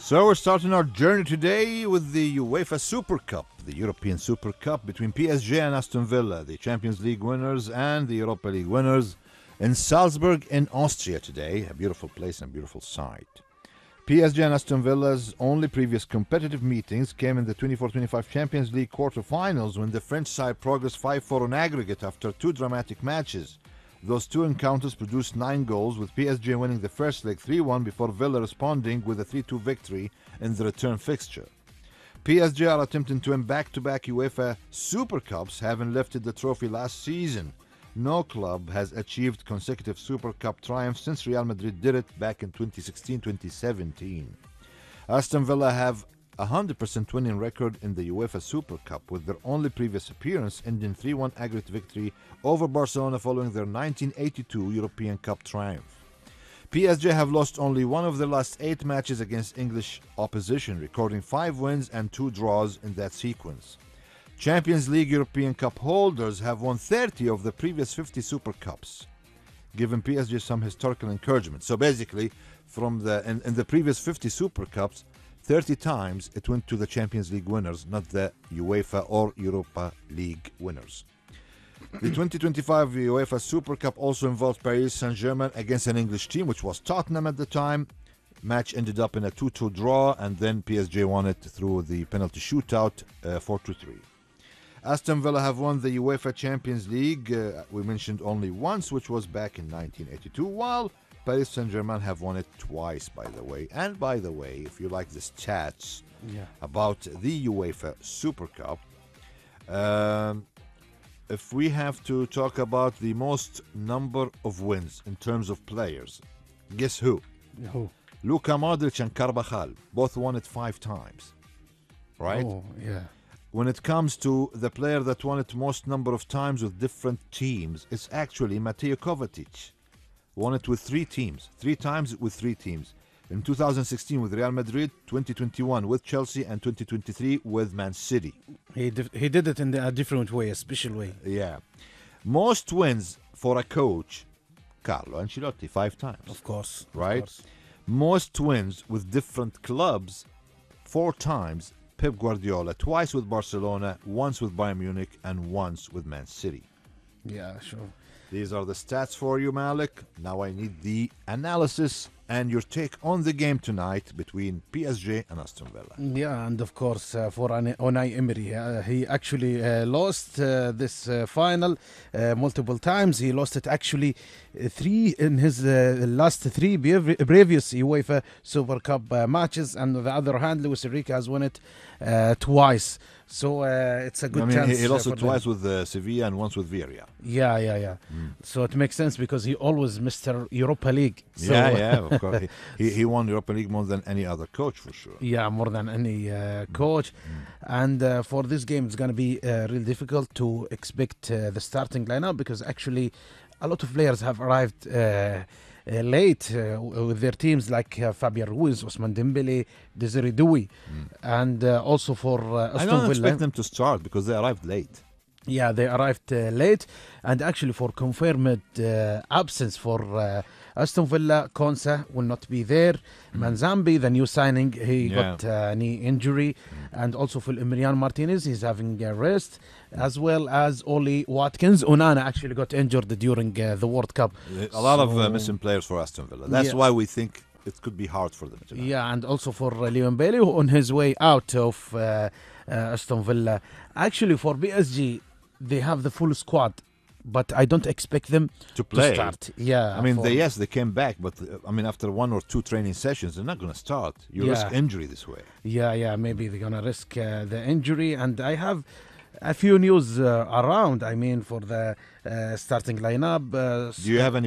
So we're starting our journey today with the UEFA Super Cup, the European Super Cup between PSG and Aston Villa, the Champions League winners and the Europa League winners, in Salzburg in Austria today. A beautiful place and a beautiful site. PSG and Aston Villa's only previous competitive meetings came in the 24-25 Champions League quarter-finals when the French side progressed 5-4 on aggregate after two dramatic matches. Those two encounters produced 9 goals, with PSG winning the first leg 3-1 before Villa responding with a 3-2 victory in the return fixture. PSG are attempting to win back-to-back UEFA Super Cups, having lifted the trophy last season. No club has achieved consecutive Super Cup triumphs since Real Madrid did it back in 2016-2017. Aston Villa have a 100% winning record in the UEFA Super Cup, with their only previous appearance ending 3-1 aggregate victory over Barcelona following their 1982 European Cup triumph. PSG have lost only one of their last 8 matches against English opposition, recording 5 wins and 2 draws in that sequence. Champions League European Cup holders have won 30 of the previous 50 Super Cups, giving PSG some historical encouragement. So basically, from in the previous 50 Super Cups, 30 times it went to the Champions League winners, not the UEFA or Europa League winners. The 2025 UEFA Super Cup also involved Paris Saint-Germain against an English team, which was Tottenham at the time. Match ended up in a 2-2 draw, and then PSG won it through the penalty shootout, 4-3. Aston Villa have won the UEFA Champions League, we mentioned only once, which was back in 1982, while Paris Saint-Germain have won it twice, by the way. And by the way, if you like the stats about the UEFA Super Cup, if we have to talk about the most number of wins in terms of players, guess who? Who? Luka Modric and Carvajal both won it 5 times, right? Oh, yeah. When it comes to the player that won it most number of times with different teams, it's actually Mateo Kovacic. Won it with 3 teams, 3 times with 3 teams. In 2016 with Real Madrid, 2021 with Chelsea, and 2023 with Man City. He did it in a different way, a special way. Yeah. Most wins for a coach, Carlo Ancelotti, 5 times. Of course. Right? Of course. Most wins with different clubs, 4 times, Pep Guardiola, twice with Barcelona, once with Bayern Munich, and once with Man City. Yeah, sure. These are the stats for you, Malik. Now I need the analysis and your take on the game tonight between PSG and Aston Villa. Yeah, and of course, for Unai Emery, he actually lost this final multiple times. He lost it actually 3 in his last 3 previous UEFA Super Cup matches, and on the other hand, Luis Enrique has won it twice. So it's a good chance. He lost it twice with Sevilla and once with Villarreal. Yeah. So it makes sense because he always Mr. Europa League. So, Of course. He won Europa League more than any other coach, for sure. Yeah, more than any coach. And for this game, it's going to be real difficult to expect the starting lineup, because actually a lot of players have arrived late with their teams, like Fabian Ruiz, Ousmane Dembele, Desiree Doué, and also for Aston Villa. I don't expect them to start because they arrived late. Yeah, they arrived late, and actually for confirmed absence for Aston Villa, Konsa will not be there. Manzambi, the new signing, he got a knee injury, and also for Emiliano Martinez, he's having a rest, as well as Oli Watkins. Onana actually got injured during the World Cup. A lot of missing players for Aston Villa. That's why we think it could be hard for them tonight. Yeah, and also for Leon Bailey, who on his way out of Aston Villa. Actually, for PSG, they have the full squad, but I don't expect them to play. To start. Yeah, I mean, they came back, but after 1 or 2 training sessions, they're not going to start. You risk injury this way. Yeah, maybe they're going to risk the injury. And I have a few news around, for the starting lineup. Do you have any